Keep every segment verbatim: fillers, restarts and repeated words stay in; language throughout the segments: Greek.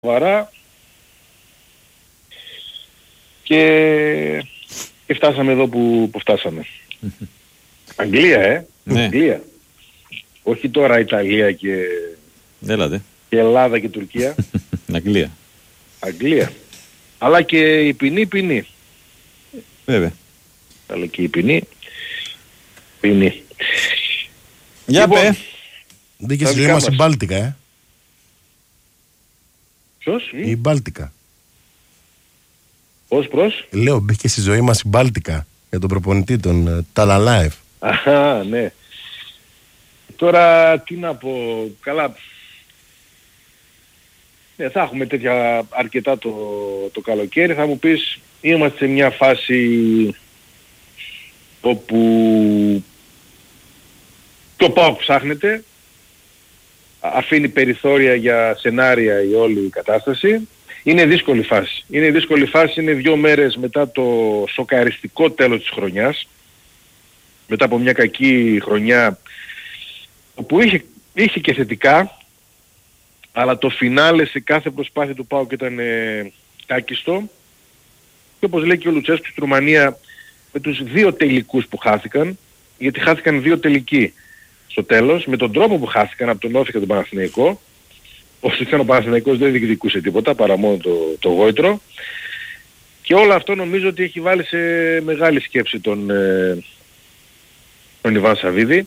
σοβαρά και, και φτάσαμε εδώ που, που φτάσαμε. Αγγλία, ε! Ναι. Αγγλία. Όχι τώρα Ιταλία και, και Ελλάδα και Τουρκία. Αγγλία. Αγγλία. Αλλά και η ποινή ποινή. Βέβαια. Αλλά και η ποινή ποινή. Για λοιπόν, πέ. Μπήκε στη ζωή μας η Μπάλτικα, ε. Ποιος? Η Μπάλτικα. Πώς προς? Λέω μπήκε στη ζωή μας η Μπάλτικα για τον προπονητή τον Ταλαλάεφ. Αχα, ναι. Τώρα τι να πω, καλά. Ναι, θα έχουμε τέτοια αρκετά το, το καλοκαίρι. Θα μου πεις, είμαστε σε μια φάση όπου το ΠΑΟΚ ψάχνεται. Αφήνει περιθώρια για σενάρια η όλη η κατάσταση. Είναι δύσκολη φάση. Είναι δύσκολη φάση, είναι δύο μέρες μετά το σοκαριστικό τέλος της χρονιάς. Μετά από μια κακή χρονιά που είχε, είχε και θετικά, αλλά το φινάλε σε κάθε προσπάθεια του ΠΑΟΚ ήταν ε, κάκιστο. Και όπως λέει και ο Λουτσέσκου στη Ρουμανία, με τους δύο τελικούς που χάθηκαν, γιατί χάθηκαν δύο τελικοί στο τέλος, με τον τρόπο που χάθηκαν από τον Όφη και τον Παναθηναϊκό, όσο και ο Παναθηναϊκός δεν διεκδικούσε τίποτα παρά μόνο το, το γόητρο, και όλο αυτό νομίζω ότι έχει βάλει σε μεγάλη σκέψη τον, ε, τον Ιβάν Σαββίδη,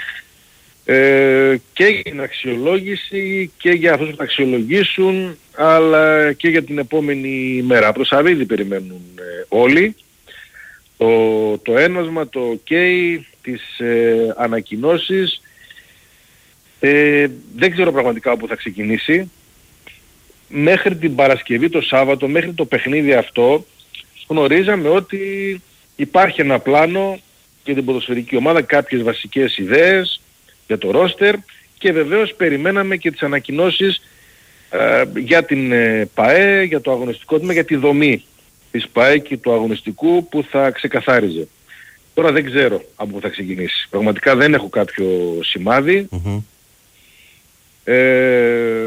ε, και για την αξιολόγηση και για αυτούς που θα αξιολογήσουν, αλλά και για την επόμενη μέρα. Από το Σαββίδη περιμένουν ε, όλοι το, το ένασμα, το ok, τις ε, ανακοινώσεις. Ε, δεν ξέρω πραγματικά όπου θα ξεκινήσει. Μέχρι την Παρασκευή, το Σάββατο, μέχρι το παιχνίδι αυτό, γνωρίζαμε ότι υπάρχει ένα πλάνο για την ποδοσφαιρική ομάδα, κάποιες βασικές ιδέες για το ρόστερ, και βεβαίως περιμέναμε και τις ανακοινώσεις ε, για την ε, ΠΑΕ, για το αγωνιστικό τμήμα, για τη δομή της ΠΑΕ και του αγωνιστικού που θα ξεκαθάριζε. Τώρα δεν ξέρω από πού θα ξεκινήσει. Πραγματικά δεν έχω κάποιο σημάδι. Mm-hmm. Ε, ε,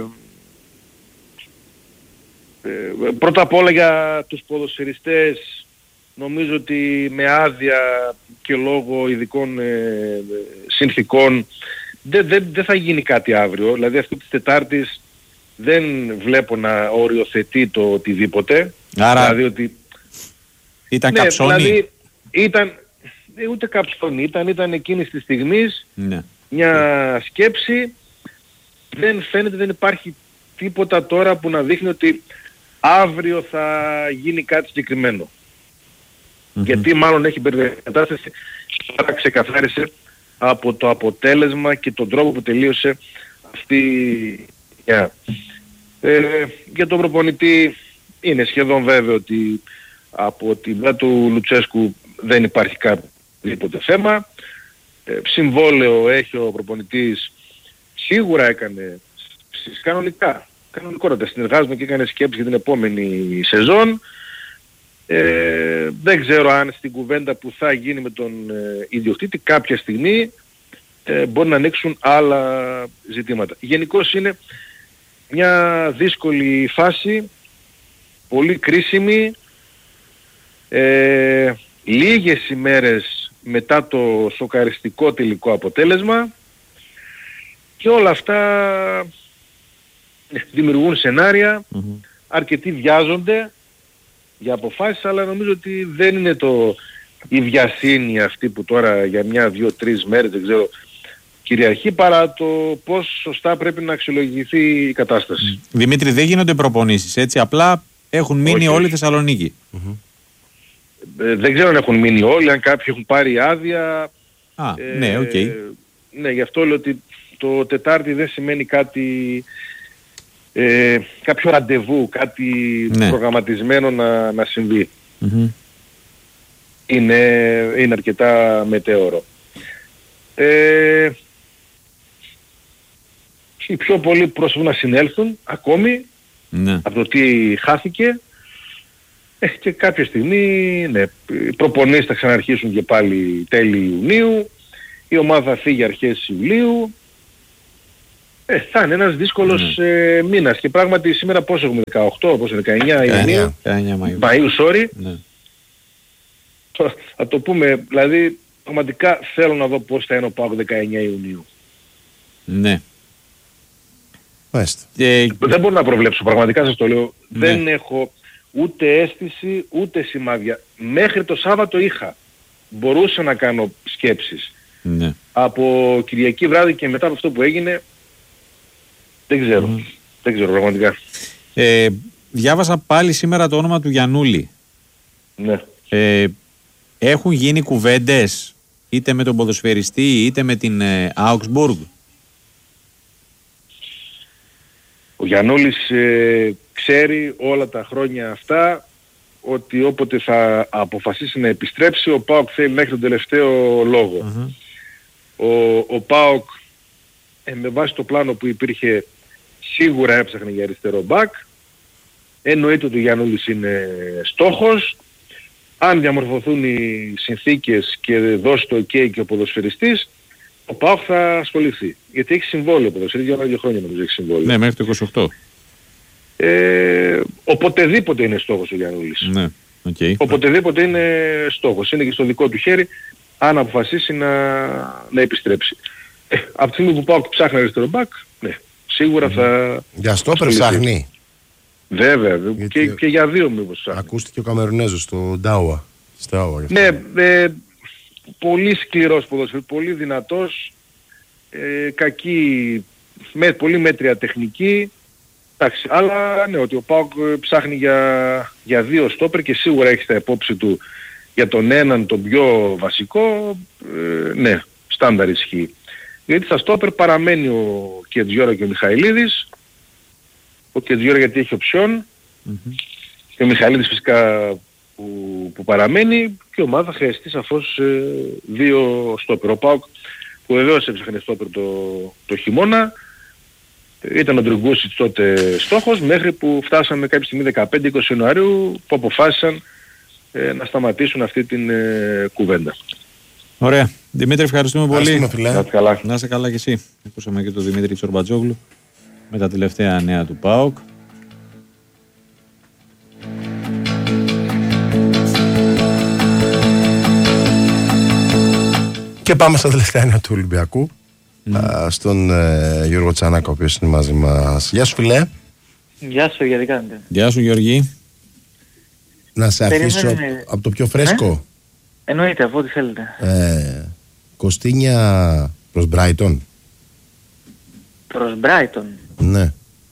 πρώτα απ' όλα για τους ποδοσφαιριστές, νομίζω ότι με άδεια και λόγω ειδικών ε, συνθηκών δεν δε, δε θα γίνει κάτι αύριο. Δηλαδή αυτή της Τετάρτης δεν βλέπω να οριοθετεί το οτιδήποτε. Άρα δηλαδή ότι... ήταν ναι, καψόνι. Δηλαδή ήταν... ούτε καψόνι, ήταν, ήταν εκείνης της στιγμής, ναι, μια σκέψη. Δεν φαίνεται, δεν υπάρχει τίποτα τώρα που να δείχνει ότι αύριο θα γίνει κάτι συγκεκριμένο. Mm-hmm. Γιατί μάλλον έχει μπερδευτεί η κατάσταση, άρα ξεκαθάρισε από το αποτέλεσμα και τον τρόπο που τελείωσε αυτή η yeah. ε, για τον προπονητή είναι σχεδόν βέβαιο ότι από την πλευρά του Λουτσέσκου δεν υπάρχει κάποιο θέμα. Ε, συμβόλαιο έχει ο προπονητής, σίγουρα έκανε κανονικά, κανονικότατα συνεργάζομαι και έκανε σκέψη για την επόμενη σεζόν. Ε, δεν ξέρω αν στην κουβέντα που θα γίνει με τον ε, ιδιοκτήτη κάποια στιγμή ε, μπορεί να ανοίξουν άλλα ζητήματα. Γενικώς είναι μια δύσκολη φάση, πολύ κρίσιμη, ε, λίγες ημέρες μετά το σοκαριστικό τελικό αποτέλεσμα, και όλα αυτά δημιουργούν σενάρια, mm-hmm. αρκετοί βιάζονται για αποφάσεις, αλλά νομίζω ότι δεν είναι το, η βιασύνη αυτή που τώρα για μια, δύο, τρεις μέρες, δεν ξέρω, κυριαρχεί, παρά το πώς σωστά πρέπει να αξιολογηθεί η κατάσταση. Δημήτρη, δεν γίνονται προπονήσεις, έτσι, απλά έχουν μείνει όχι, όλοι όχι. Θεσσαλονίκη. Mm-hmm. Ε, δεν ξέρω αν έχουν μείνει όλοι, αν κάποιοι έχουν πάρει άδεια. Α, ε, ναι, οκ. Okay. Ναι, γι' αυτό λέω ότι το Τετάρτη δεν σημαίνει κάτι, ε, κάποιο ραντεβού, κάτι ναι. προγραμματισμένο να, να συμβεί. Mm-hmm. Είναι, είναι αρκετά μετέωρο. Ε, οι πιο πολλοί προσπαθούν να συνέλθουν ακόμη ναι. από το τι χάθηκε, ε, και κάποια στιγμή ναι, οι προπονήσεις θα ξαναρχίσουν και πάλι τέλη Ιουνίου, η ομάδα θα φύγει αρχές Ιουλίου. Ε, θα είναι ένας δύσκολος mm. ε, μήνας και πράγματι σήμερα πόσο έχουμε, δεκαοκτώ, πόσο δεκαεννιά Ιουνίου, Μαΐου, sorry. Ναι. Θα το πούμε, δηλαδή πραγματικά θέλω να δω πώς θα είναι ο ΠΑΟΚ δεκαεννιά Ιουνίου. Ναι. Ε, δεν μπορώ να προβλέψω, πραγματικά σας το λέω. Ναι. Δεν έχω ούτε αίσθηση, ούτε σημάδια. Μέχρι το Σάββατο είχα. Μπορούσα να κάνω σκέψεις. Ναι. Από Κυριακή βράδυ και μετά από αυτό που έγινε, δεν ξέρω. Mm. Δεν ξέρω πραγματικά. Ε, διάβασα πάλι σήμερα το όνομα του Γιαννούλη. Ναι. Ε, έχουν γίνει κουβέντες είτε με τον ποδοσφαιριστή είτε με την ε, Augsburg. Ο Γιαννούλης ε, ξέρει όλα τα χρόνια αυτά ότι όποτε θα αποφασίσει να επιστρέψει ο ΠΑΟΚ θέλει μέχρι τον τελευταίο λόγο. Uh-huh. Ο, ο ΠΑΟΚ ε, με βάση το πλάνο που υπήρχε σίγουρα έψαχνε για αριστερό μπακ. Εννοείται ότι ο Γιαννούλης είναι στόχος. Αν διαμορφωθούν οι συνθήκες και δώσει το ok και ο ποδοσφαιριστής, ο ΠΑΟΚ θα ασχοληθεί. Γιατί έχει συμβόλαιο ο ποδοσφαιριστής, για δύο χρόνια νομίζω έχει συμβόλαιο. Ναι, μέχρι το είκοσι οκτώ. Ε, οποτεδήποτε είναι στόχος ο Γιαννούλης. Ναι, okay. Οποτεδήποτε είναι στόχος. Είναι και στο δικό του χέρι αν αποφασίσει να, να επιστρέψει. Ε, από τη στιγμή που πάω ψάχνει αριστερό μπακ, ναι, σίγουρα mm. θα... Για στόπερ ψάχνει. Βέβαια, γιατί... και, και για δύο μήπως ψάχνει. Ακούστηκε ο Καμερουνέζος στο Ντάουα. Ναι, ε, πολύ σκληρός ποδοσφαιριστής, πολύ δυνατός, ε, κακή, με, πολύ μέτρια τεχνική. Εντάξει, αλλά ναι, ότι ο ΠΑΟΚ ψάχνει για, για δύο στόπερ και σίγουρα έχει στα υπόψη του για τον έναν τον πιο βασικό, ε, ναι, στάνταρ ισχύει. Γιατί στα στόπερ παραμένει ο Κετζιόρα και ο Μιχαηλίδης. Ο Κετζιόρα γιατί έχει οψιόν mm-hmm. και ο Μιχαηλίδης φυσικά που, που παραμένει και η ομάδα θα χρειαστεί σαφώς ε, δύο στόπερ. Ο ΠΑΟΚ που βεβαίως έψαχνε στόπερ το, το χειμώνα. Ήταν ο Ντρουγκούσιτς τότε στόχος μέχρι που φτάσαμε κάποια στιγμή δεκαπέντε είκοσι Ιανουαρίου που αποφάσισαν ε, να σταματήσουν αυτή την ε, κουβέντα. Ωραία. Δημήτρη, ευχαριστούμε πολύ. Να είστε καλά. Να είσαι καλά κι εσύ. Ακούσαμε και τον Δημήτρη Τσορμπατζόγλου με τα τελευταία νέα του ΠΑΟΚ. Και πάμε στα τελευταία νέα του Ολυμπιακού. Mm. Α, στον ε, Γιώργο Τσανάκα, ο οποίος είναι μαζί μας. Γεια σου φίλε. Γεια σου, γιατί κάνετε. Γεια σου Γιώργη. Να σε αρχίσω από, από το πιο φρέσκο. Ε? Εννοείται, από ό,τι θέλετε. Ε, Κωστίνια προς Μπράιτον. Προς Μπράιτον. Ναι.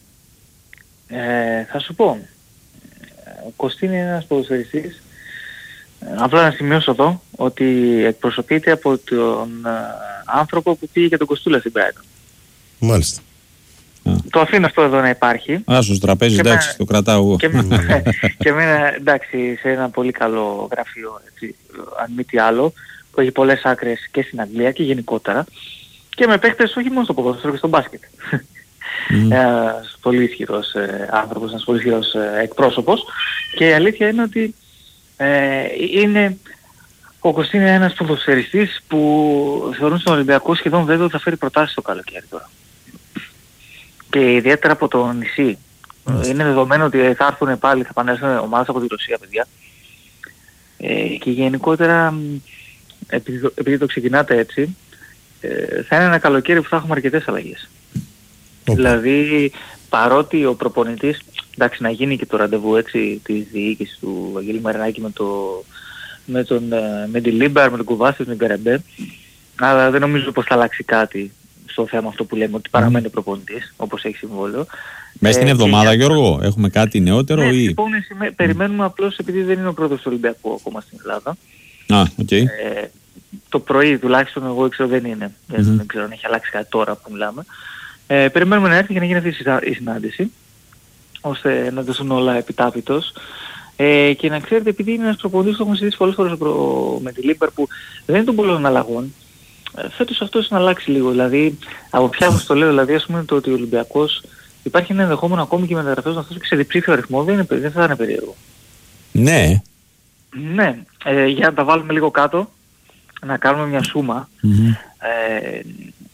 Ε, θα σου πω. Ο Κωστίνια είναι ένας ποδοσφαιριστής. Απλά να σημειώσω εδώ ότι εκπροσωπείται από τον άνθρωπο που πήγε και τον Κοστούλα στην Brighton. Μάλιστα. Το αφήνω αυτό εδώ να υπάρχει. Α, στο τραπέζι, εντάξει, με... το κρατάω εγώ. Και, με... και εμένα, εντάξει, σε ένα πολύ καλό γραφείο, έτσι, αν μη τι άλλο, που έχει πολλές άκρες και στην Αγγλία και γενικότερα. Και με παίχτες όχι μόνο στο ποδόσφαιρο και στο μπάσκετ. Mm. Ένας πολύ ισχυρός ε, άνθρωπος, ένας πολύ ισχυρός ε, εκπρόσωπος. Και η αλήθεια είναι ότι ε, είναι... Ο Κωστίν είναι ένας ποδοσφαιριστής που θεωρούν στον Ολυμπιακό σχεδόν βέβαιο ότι θα φέρει προτάσεις το καλοκαίρι τώρα. Και ιδιαίτερα από το νησί. Mm. Είναι δεδομένο ότι θα έρθουν πάλι, θα πανέρθουν ομάδες από τη Ρωσία, παιδιά. Ε, και γενικότερα, επειδή το, επειδή το ξεκινάτε έτσι, ε, θα είναι ένα καλοκαίρι που θα έχουμε αρκετές αλλαγές. Okay. Δηλαδή, παρότι ο προπονητής, εντάξει, να γίνει και το ραντεβού έτσι της διοίκησης του Βαγγέλη Μαρινάκη με το... με τον Μεντιλίμπαρ, με τον Κουβάσης, με τον Καρεμπέ, αλλά δεν νομίζω πως θα αλλάξει κάτι στο θέμα αυτό που λέμε ότι παραμένει ο προπονητής, όπως έχει συμβόλαιο. Μέσα στην ε, εβδομάδα, για... Γιώργο, έχουμε κάτι νεότερο ναι, ή... Λοιπόν, mm. περιμένουμε απλώς επειδή δεν είναι ο πρόεδρος του Ολυμπιακού ακόμα στην Ελλάδα. Α, okay. ε, το πρωί τουλάχιστον εγώ ξέρω δεν είναι, mm-hmm. δεν ξέρω αν έχει αλλάξει κάτι τώρα που μιλάμε. Ε, περιμένουμε να έρθει και να γίνει αυτή η συνάντηση, ώστε να δώσουν όλα επιτάπητος. Ε, και να ξέρετε, επειδή είναι ένας προπονητής που έχουμε συζητήσει πολλές φορές προ... με τη Λίμπερ που δεν είναι των πολλών αλλαγών, ε, φέτος αυτός να αλλάξει λίγο. Δηλαδή, από ποια μου το λέω, δηλαδή ας πούμε το ότι ο Ολυμπιακός υπάρχει ένα ενδεχόμενο ακόμη και μεταγραφές να φτάσει και σε διψήφιο αριθμό, δεν, είναι, δεν θα είναι περίεργο. Ναι. Ναι, ε, για να τα βάλουμε λίγο κάτω, να κάνουμε μια σούμα. Mm-hmm. Ε,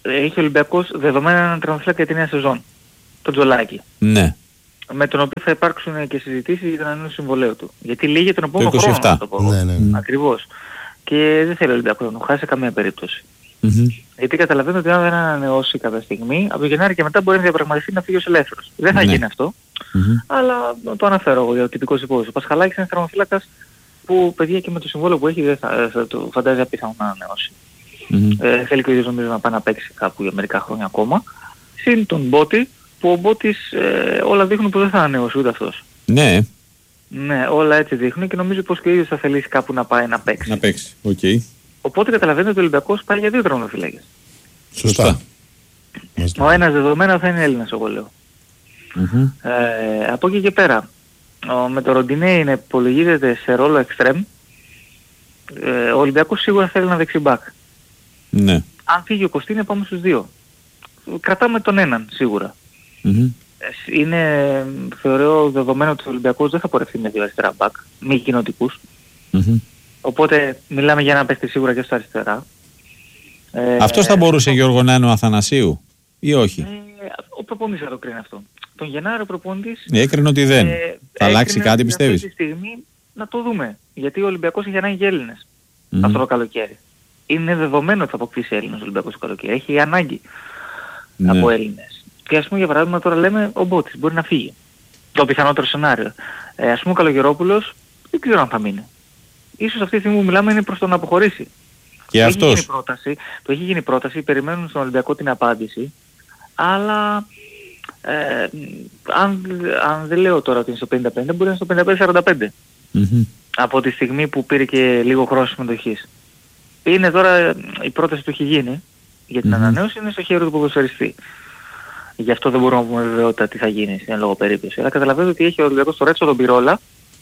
έχει ο Ολυμπιακός δεδομένα έναν τερματοφύλακα για τη νέα σεζόν, τον Τζολάκη. Ναι. Με τον οποίο θα υπάρξουν και συζητήσεις για την ανανέωση του συμβολαίου του. Γιατί λύγει τον επόμενο το χρόνο, να το πω. Ναι, ναι. Ακριβώς. Και δεν θέλει ο Ολυμπιακός να τον χάσει σε καμία περίπτωση. Mm-hmm. Γιατί καταλαβαίνω ότι αν δεν ανανεώσει κάποια στιγμή, από το Γενάρη και μετά μπορεί να διαπραγματευτεί να φύγει ως ελεύθερος. Δεν θα Ναι. γίνει αυτό, Mm-hmm. αλλά το αναφέρω εγώ για ο τυπικός υπόδοσης. Ο Πασχαλάκης είναι τερματοφύλακας που παιδιά και με το συμβόλαιο που έχει δεν θα, θα το φαντάζει απίθανο να ανανεώσει. Mm-hmm. Ε, θέλει και ο ίδιος νομίζω να πάει να παίξει κάπου για μερικά χρόνια ακόμα. Συν τον Μπότη, που ο Μπότης ε, όλα δείχνουν που δεν θα ανανεώσει ούτε αυτός. Ναι, Ναι, όλα έτσι δείχνουν και νομίζω πως και ο ίδιος θα θελήσει κάπου να πάει να παίξει. να παίξει. Οκ. Okay. Οπότε καταλαβαίνετε ότι ο Ολυμπιακός πάει για δύο τερματοφύλακες. Σωστά. Ο ένας δεδομένα θα είναι Έλληνας, εγώ λέω. Mm-hmm. Ε, από εκεί και πέρα, ο, με το Ροντινέ είναι υπολογίζεται σε ρόλο εξτρέμ. Ε, ο Ολυμπιακός σίγουρα θέλει ένα δεξιμπάκ. Ναι. Αν φύγει ο Κωστίνε πάμε στους δύο. Κρατάμε τον έναν σίγουρα. Mm-hmm. Είναι, θεωρώ, δεδομένο ότι ο Ολυμπιακός δεν θα πορευτεί με δύο αριστερά μπακ, μη κοινοτικούς. Mm-hmm. Οπότε μιλάμε για ένα παίχτη σίγουρα και στα αριστερά. Ε, Αυτός θα μπορούσε, Γιώργο, να είναι ο Αθανασίου ή όχι? Ε, ο προπονητής θα το κρίνει αυτό. Τον Γενάρη ο προπονητής Έκρινε ότι δεν. ε, θα αλλάξει κάτι, ότι πιστεύεις? αυτή τη στιγμή να το δούμε. Γιατί ο Ολυμπιακός έχει ανάγκη Έλληνες Mm-hmm. αυτό το καλοκαίρι. Είναι δεδομένο ότι θα αποκτήσει Έλληνες ο Ολυμπιακός το καλοκαίρι. Έχει ανάγκη Ναι. από Έλληνες. Και ας πούμε για παράδειγμα τώρα λέμε ο Μπότης μπορεί να φύγει. Το πιθανότερο σενάριο. Ε, ας πούμε ο Καλογερόπουλος δεν ξέρω αν θα μείνει. Ίσως αυτή τη στιγμή που μιλάμε είναι προς το να αποχωρήσει. Και το αυτός. Έχει γίνει πρόταση, το έχει γίνει πρόταση, περιμένουν στον Ολυμπιακό την απάντηση. Αλλά ε, αν, αν δεν λέω τώρα ότι είναι στο πενήντα πέντε, μπορεί να είναι στο πενήντα πέντε σαράντα πέντε. Mm-hmm. Από τη στιγμή που πήρε και λίγο χρόνο συμμετοχής. Είναι τώρα η πρόταση που έχει γίνει για την Mm-hmm. ανανέωση, είναι στο χέρι του ποδοσφαιριστή. Γι' αυτό δεν μπορούμε να πούμε βεβαιότητα τι θα γίνει στην λόγω περίπτωση. Αλλά καταλαβαίνετε ότι έχει ο Ολυμπιακός το Ρέτσο τον Πυρόλα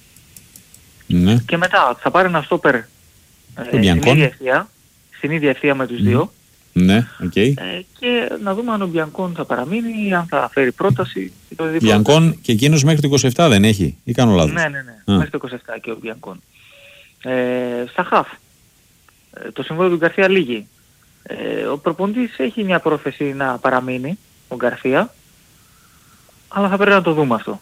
Ναι. και μετά θα πάρει ένα στόπερ ε, στην, ίδια ευθεία, στην ίδια ευθεία με τους mm. δύο Ναι, οκ. Okay. ε, και να δούμε αν ο Μπιανκόν θα παραμείνει ή αν θα φέρει πρόταση. Μπιανκόν και εκείνος μέχρι το είκοσι επτά δεν έχει ή κάνω λάθος? Ναι, ναι, ναι. Α. Μέχρι το είκοσι επτά και ο Μπιανκόν. Ε, στα χαφ. Ε, το συμβόλαιο του Γκαρθία λύγει. Ε, ο προπονητής έχει μια πρόθεση να παραμείνει, ο Γκαρθία, αλλά θα πρέπει να το δούμε αυτό.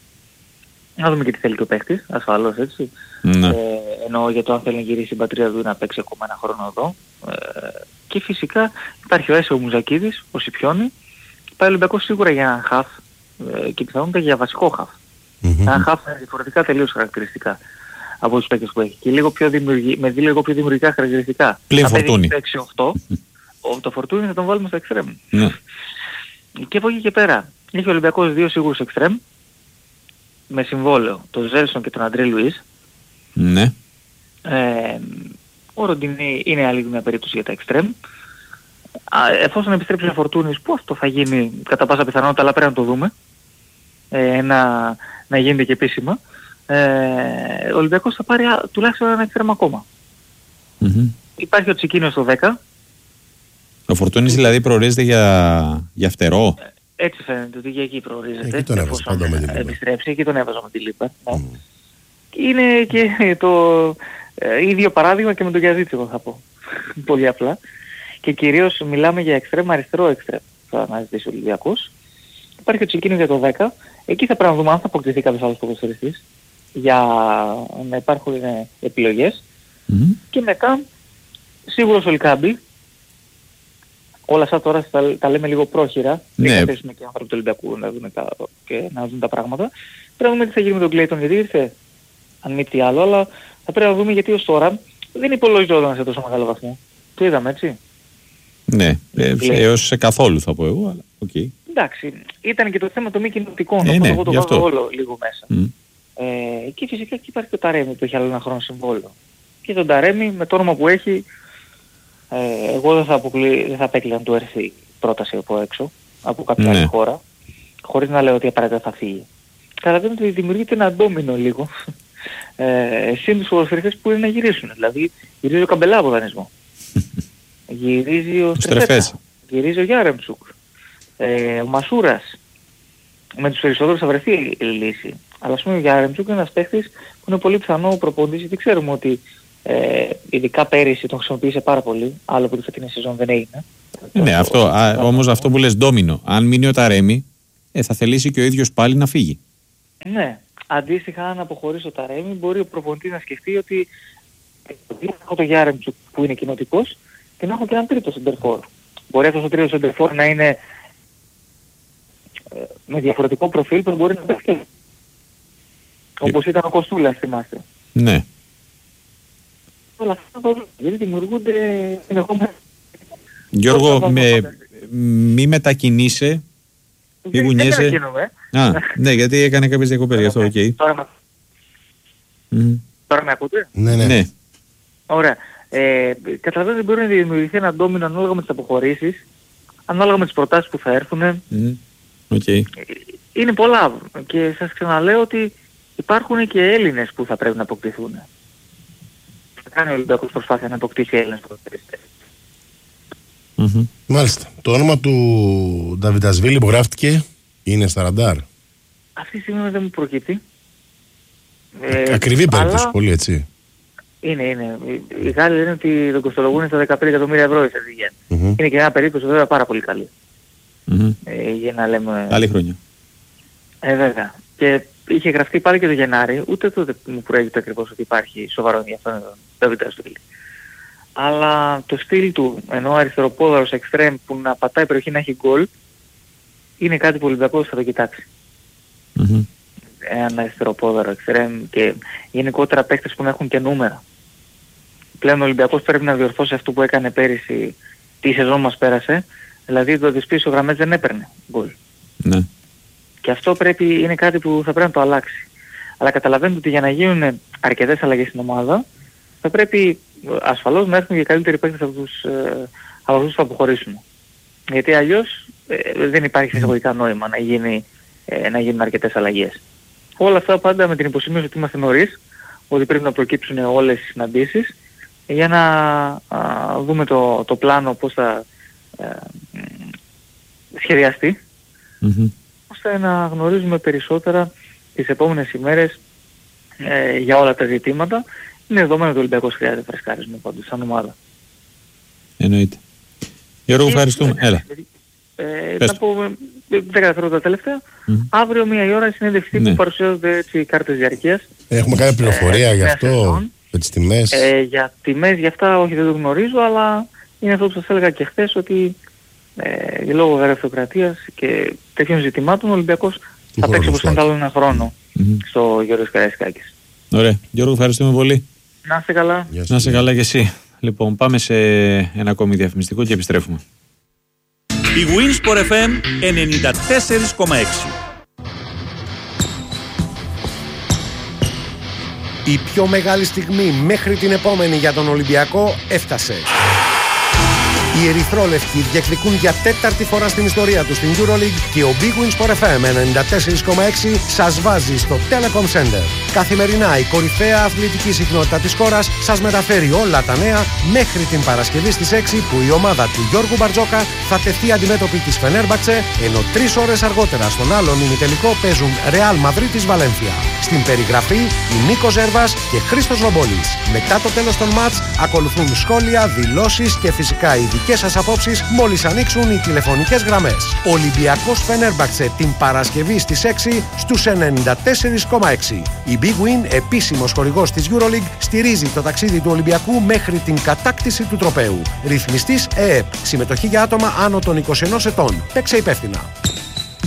Να δούμε και τι θέλει και ο παίκτης, ασφαλώς έτσι. Ναι. Ε, εννοώ για το αν θέλει να γυρίσει η πατρίδα του να παίξει ακόμα ένα χρόνο εδώ. Ε, και φυσικά υπάρχει ο Έσαι ο Μουζακίδης, ο Σιπιώνη. Πάει ο Ολυμπιακός σίγουρα για ένα χαφ ε, και πιθανότητα για βασικό χαφ. Mm-hmm. Ένα χαφ με διαφορετικά τελείως χαρακτηριστικά από τους παίκτες που έχει και λίγο πιο δημιουργη... με λίγο πιο δημιουργικά χαρακτηριστικά. Πλην Φορτούνη. έξι οκτώ, το Φορτούνη θα τον βάλουμε στο εξτρέμ. Ναι. Και από εκεί και πέρα έχει ο Ολυμπιακός δύο σίγουρους εξτρέμ με συμβόλαιο τον Ζέλσον και τον Αντρέ Λουίς. Ναι. Ε, ο Ροντινί είναι άλλη μια περίπτωση για τα εξτρέμ. Εφόσον επιστρέψει ο Φορτούνης, που αυτό θα γίνει κατά πάσα πιθανότητα, αλλά πρέπει να το δούμε, ε, να, να γίνεται και επίσημα, ε, ο Ολυμπιακός θα πάρει α, τουλάχιστον ένα εξτρέμ ακόμα. Mm-hmm. Υπάρχει ο Τσικίνιος στο δέκα. Ο Φορτούνης δηλαδή προορίζεται για, για φτερό. Έτσι φαίνεται ότι και εκεί προορίζεται. Εκεί τον έβαζα πάντα με την Λίπα. Επιστρέψει, εκεί τον έβαζα με την Λίπα. Mm. Είναι και το ε, ίδιο παράδειγμα και με τον Γιαζίτση, εγώ θα πω. Πολύ απλά. Και κυρίως μιλάμε για εξτρέμ, αριστερό εξτρέμ. Θα αναζητήσει ο Ολυμπιακός. Υπάρχει ο Τσικίνιος για το δέκα. Εκεί θα πρέπει να δούμε αν θα αποκτηθεί κάποιος άλλος ποδοσφαιριστής για να υπάρχουν ε, επιλογές. Mm-hmm. Και μετά σίγουρος ο Λικάμπη. Όλα αυτά τώρα τα, τα λέμε λίγο πρόχειρα. Ναι. Δεν θα θέσουμε και άνθρωποι του Ολυμπιακού να δουν τα, και να δουν τα πράγματα. Πρέπει να δούμε τι θα γίνει με τον Κλέιτον, γιατί ήρθε αν μη τι άλλο, αλλά θα πρέπει να δούμε γιατί ως τώρα δεν υπολογιζόταν σε τόσο μεγάλο βαθμό. Το είδαμε έτσι. Ναι, ε, έως σε καθόλου θα πω εγώ, αλλά οκ. Okay. Εντάξει, ήταν και το θέμα των μη κοινωτικών, ε, οπότε ναι, εγώ το βάζω όλο λίγο μέσα. Mm. Ε, και φυσικά και υπάρχει και ο Ταρέμι που έχει άλλο ένα χρόνο συμβόλαιο. Και τον Ταρέμι με το όνομα που έχει, ε, εγώ δεν θα, αποκλει... δεν θα απέκλεινα να του έρθει πρόταση από έξω, από κάποια ναι. άλλη χώρα, χωρίς να λέω ότι απαραίτητα θα φύγει. Καταλαβαίνω ότι δημιουργείται ένα ντόμινο λίγο. Ε, συν τους ποδοσφαιριστές που είναι να γυρίσουν. Δηλαδή γυρίζει ο Καμπελά από δανεισμό. Γυρίζει ο Στρεφέτα. Γυρίζει ο Γιάρεμτσουκ. Ε, ο Μασούρας. Με τους περισσότερους θα βρεθεί η λύση. Αλλά ας πούμε ο Γιάρεμτσουκ είναι ένας παίχτης που είναι πολύ πιθανό ο προπονητής, γιατί ξέρουμε ότι Ε, ειδικά πέρυσι τον χρησιμοποίησε πάρα πολύ, άλλο που τη φετινή σεζόν δεν έγινε. Ναι, αυτό, α, όμως αυτό που λες ντόμινο. Αν μείνει ο Ταρέμι, ε, θα θελήσει και ο ίδιος πάλι να φύγει. Ναι. Αντίστοιχα, αν αποχωρήσει ο Ταρέμι, μπορεί ο προπονητής να σκεφτεί ότι έχω το Γιάρεμτσουκ που είναι κοινοτικός και να έχω και έναν τρίτο σεντερφόρ. Μπορεί αυτός ο τρίτος σεντερφόρ να είναι ε, με διαφορετικό προφίλ που μπορεί να παίξει. Όπως ήταν ο Κοστούλας, θυμάστε. Ναι. Όλα αυτά το γιατί δημιουργούνται ενδεχόμενα. Γιώργο, με, μη μετακινείσαι, μη γουνιέσαι. Α, ναι, γιατί έκανε κάποιες διακοπές, γι' αυτό, οκ. Okay. Τώρα, mm. τώρα με ακούτε? Ναι, ναι. ναι. Ωραία. Ε, καταλαβαίνετε μπορεί να δημιουργηθεί ένα ντόμινο ανάλογα με τις αποχωρήσεις, ανάλογα με τις προτάσεις που θα έρθουν. Mm. Okay. Είναι πολλά και σας ξαναλέω ότι υπάρχουν και Έλληνες που θα πρέπει να αποκτηθούν. Θα κάνει ο Ολυμπιακός προσπάθεια να αποκτήσει Έλληνες ποδοσφαιριστές. Mm-hmm. Μάλιστα. Το όνομα του Νταβιντασβίλη υπογράφτηκε, είναι στα ραντάρ. Αυτή τη στιγμή δεν μου προκύπτει. Ε, Ακριβή περίπτωση, αλλά... πολύ έτσι. Είναι, είναι. Οι Γάλλοι λένε ότι τον κοστολογούν στα δεκαπέντε εκατομμύρια ευρώ η Σερβιγέν. Mm-hmm. Είναι και μια περίπτωση βέβαια πάρα πολύ καλή. Mm-hmm. Ε, για να λέμε... Άλλη χρόνια. Ε, βέβαια. Και είχε γραφτεί πάλι και το Γενάρη, ούτε τότε μου προέγεται ακριβώς ότι υπάρχει σοβαρό ενδιαφέρον τον Νταβιντασβίλη. Αλλά το στυλ του, ενώ αριστεροπόδαρος εξτρέμ που να πατάει περιοχή να έχει γκολ, είναι κάτι που ο Ολυμπιακός θα το κοιτάξει. Mm-hmm. Ένα αριστεροπόδαρο εξτρέμ και γενικότερα παίκτες που να έχουν και νούμερα. Πλέον ο Ολυμπιακός πρέπει να διορθώσει αυτό που έκανε πέρυσι, τη σεζόν μας πέρασε, δηλαδή το τις πίσω γραμμές δεν έπαιρνε γκολ. Ναι. Και αυτό πρέπει, είναι κάτι που θα πρέπει να το αλλάξει. Αλλά καταλαβαίνετε ότι για να γίνουν αρκετές αλλαγές στην ομάδα, θα πρέπει ασφαλώς να έρθουν και καλύτεροι παίκτες από τους, ε, από αυτούς που θα αποχωρήσουν. Γιατί αλλιώς ε, δεν υπάρχει εισαγωγικά νόημα να, γίνει, ε, να γίνουν αρκετές αλλαγές. Όλα αυτά πάντα με την υποσημείωση ότι είμαστε νωρίς, ότι πρέπει να προκύψουν όλες οι συναντήσεις για να α, δούμε το, το πλάνο πώς θα ε, σχεδιαστεί, mm-hmm. ώστε να γνωρίζουμε περισσότερα τις επόμενες ημέρες ε, για όλα τα ζητήματα. Είναι δεδομένο ότι ο Ολυμπιακός χρειάζεται φρεσκάρισμα πάντως σαν ομάδα. Εννοείται. Γιώργο, ευχαριστούμε. Ε, Έλα. Ε, να πω δέκα δευτερόλεπτα τελευταία. Mm. Αύριο μία η ώρα η συνέντευξη ναι. που παρουσιάζονται έτσι οι κάρτες διαρκείας. Έχουμε κάποια πληροφορία ε, γι' αυτό, με τις τιμές. Ε, για τιμές, γι' αυτά όχι δεν το γνωρίζω, αλλά είναι αυτό που σας έλεγα και χθες, ότι ε, λόγω γραφειοκρατίας και τέτοιων ζητημάτων ο Ολυμπιακός θα παίξει όπως ήταν άλλο ένα χρόνο mm. στο Γιώργος Καραϊσκάκης. Ωραία. Γιώργο, ευχαριστούμε πολύ. Να είστε καλά. Να είστε καλά και εσύ. Λοιπόν, πάμε σε ένα ακόμη διαφημιστικό και επιστρέφουμε. Η Winsport εφ εμ ενενήντα τέσσερα κόμμα έξι. Η πιο μεγάλη στιγμή μέχρι την επόμενη για τον Ολυμπιακό έφτασε. Οι ερυθρόλευκοι διεκδικούν για τέταρτη φορά στην ιστορία τους στην EuroLeague και ο Big Win Sport εφ εμ ενενήντα τέσσερα κόμμα έξι σας βάζει στο Telecom Center. Καθημερινά η κορυφαία αθλητική συχνότητα της χώρας σας μεταφέρει όλα τα νέα μέχρι την Παρασκευή στις έξι που η ομάδα του Γιώργου Μπαρτζόκα θα τεθεί αντιμέτωπη της Φενέρμπαξε, ενώ τρεις ώρες αργότερα στον άλλον ημιτελικό παίζουν Real Madrid Βαλένθια. Στην περιγραφή η Νίκος Ζέρβας και Χρήστος Ρομπόλης. Μετά το τέλος των μάτς ακολουθούν σχόλια, δηλώσεις και φυσικά ειδικές σας απόψεις μόλις ανοίξουν οι τηλεφωνικές γραμμές. Ολυμπιακός Φενέρμπαξε την Παρασκευή στις έξι στους ενενήντα τέσσερα κόμμα έξι. Η Big Win, επίσημος χορηγός της EuroLeague, στηρίζει το ταξίδι του Ολυμπιακού μέχρι την κατάκτηση του τροπαίου. Ρυθμιστής ΕΕΠ. Συμμετοχή για άτομα άνω των είκοσι ενός ετών. Παίξε υπεύθυνα.